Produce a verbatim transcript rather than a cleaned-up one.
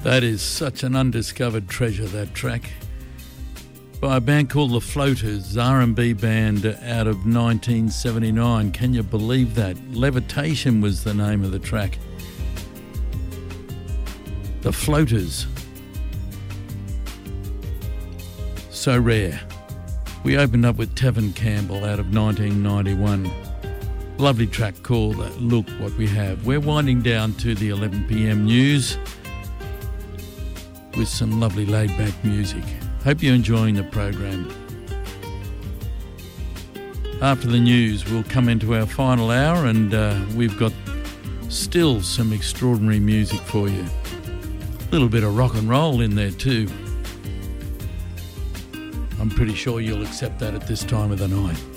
That is such an undiscovered treasure, that track. By a band called The Floaters, R and B band out of nineteen seventy-nine. Can you believe that? Levitation was the name of the track. The Floaters. So rare. We opened up with Tevin Campbell out of nineteen ninety-one. Lovely track called Look What We Have. We're winding down to the eleven p.m. news with some lovely laid-back music. Hope you're enjoying the program. After the news, we'll come into our final hour and uh, we've got still some extraordinary music for you. A little bit of rock and roll in there too. I'm pretty sure you'll accept that at this time of the night.